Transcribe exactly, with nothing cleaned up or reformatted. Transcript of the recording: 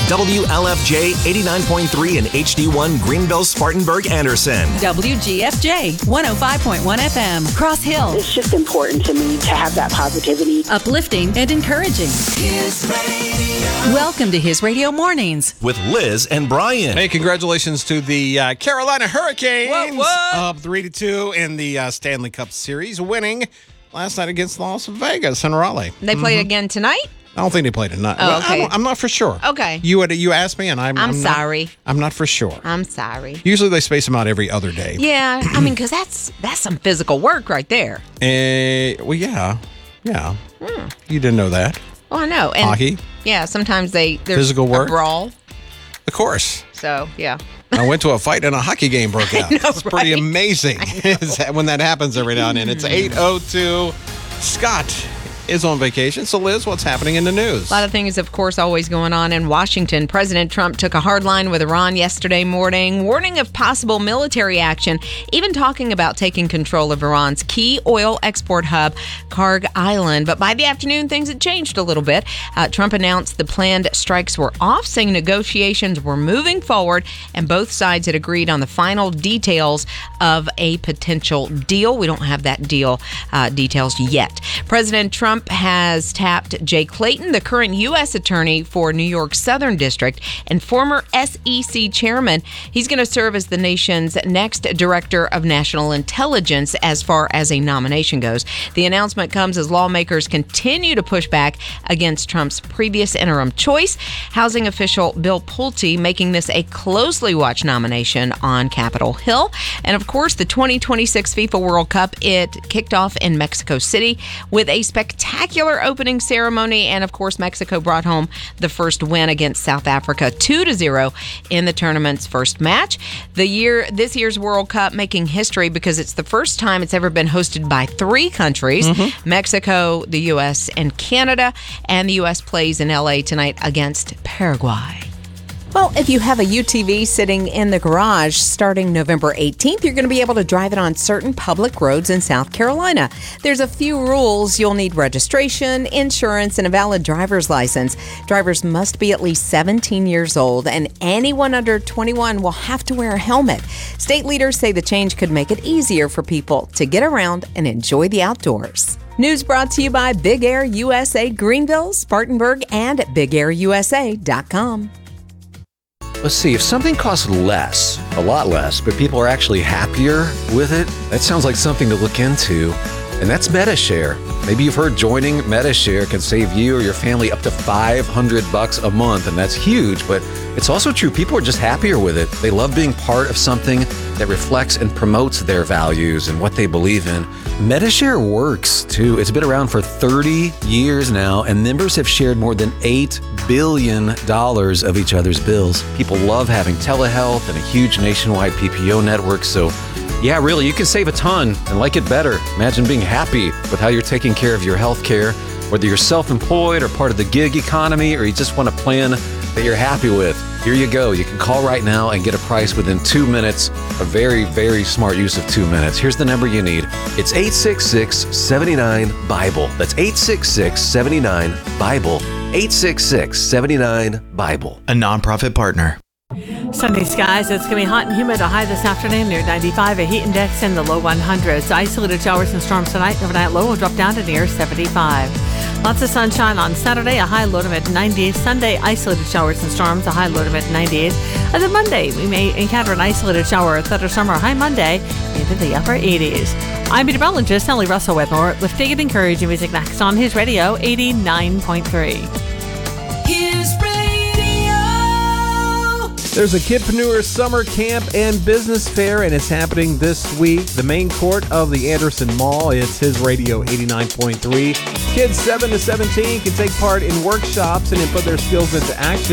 W L F J eighty-nine point three and H D one Greenville, Spartanburg, Anderson. W G F J one oh five point one F M, Cross Hill. It's just important to me to have that positivity. Uplifting and encouraging. His Radio. Welcome to His Radio Mornings with Liz and Brian. Hey, congratulations to the uh, Carolina Hurricanes. What, what? Up three to two in the uh, Stanley Cup Series, winning last night against Las Vegas and Raleigh. They play mm-hmm. again tonight? I don't think they played tonight. Oh, well, okay. I'm not for sure. Okay. You had, you asked me, and I'm. I'm, I'm sorry. Not, I'm not for sure. I'm sorry. Usually they space them out every other day. Yeah, I mean, because that's that's some physical work right there. Uh, well, yeah, yeah. Mm. You didn't know that. Oh, I know. And hockey. Yeah, sometimes they there's physical work. A brawl. Of course. So yeah. I went to a fight and a hockey game broke out. Know, It's pretty right? amazing when that happens every now and then. It's eight oh two. Scott is on vacation. So, Liz, what's happening in the news? A lot of things, of course, always going on in Washington. President Trump took a hard line with Iran yesterday morning, warning of possible military action, even talking about taking control of Iran's key oil export hub, Karg Island. But by the afternoon, things had changed a little bit. Uh, Trump announced the planned strikes were off, saying negotiations were moving forward, and both sides had agreed on the final details of a potential deal. We don't have that deal uh, details yet. President Trump has tapped Jay Clayton, the current U S attorney for New York's Southern District and former S E C chairman. He's going to serve as the nation's next director of national intelligence as far as a nomination goes. The announcement comes as lawmakers continue to push back against Trump's previous interim choice. Housing official Bill Pulte making this a closely watched nomination on Capitol Hill. And of course, the twenty twenty-six FIFA World Cup, it kicked off in Mexico City with a spectacular opening ceremony, and of course Mexico brought home the first win against South Africa two to zero in the tournament's first match. The year this year's World Cup making history because it's the first time it's ever been hosted by three countries, mm-hmm. Mexico, the U S, and Canada, and the U S plays in L A tonight against Paraguay. Well, if you have a U T V sitting in the garage starting November eighteenth, you're going to be able to drive it on certain public roads in South Carolina. There's a few rules. You'll need registration, insurance, and a valid driver's license. Drivers must be at least seventeen years old, and anyone under twenty-one will have to wear a helmet. State leaders say the change could make it easier for people to get around and enjoy the outdoors. News brought to you by Big Air U S A Greenville, Spartanburg, and big air u s a dot com. Let's see, if something costs less, a lot less, but people are actually happier with it, that sounds like something to look into. And that's MediShare. Maybe you've heard joining MediShare can save you or your family up to five hundred bucks a month, and that's huge, but it's also true. People are just happier with it. They love being part of something that reflects and promotes their values and what they believe in. MediShare works, too. It's been around for thirty years now, and members have shared more than eight billion dollars of each other's bills. People love having telehealth and a huge nationwide P P O network, so yeah, really, you can save a ton and like it better. Imagine being happy with how you're taking care of your health care, whether you're self-employed or part of the gig economy, or you just want a plan that you're happy with. Here you go. You can call right now and get a price within two minutes. A very, very smart use of two minutes. Here's the number you need. It's eight six six, seven nine, Bible. That's eight six six, seven nine, Bible. eight six six, seven nine, Bible. A nonprofit partner. Sunny skies. It's going to be hot and humid. A high this afternoon near ninety-five. A heat index in the low one hundreds. Isolated showers and storms tonight. Overnight low will drop down to near seventy-five. Lots of sunshine on Saturday. A high low to mid nineties. Sunday, isolated showers and storms. A high low to mid nineties. And then Monday, we may encounter an isolated shower or thunderstorm or high Monday into the upper eighties. I'm meteorologist Ellie Russell with more lifting and encouraging music next on His Radio eighty-nine point three. His Radio. There's a Kidpreneur Summer Camp and Business Fair, and it's happening this week. The main court of the Anderson Mall. It's His Radio eighty-nine point three. Kids seven to seventeen can take part in workshops and then put their skills into action.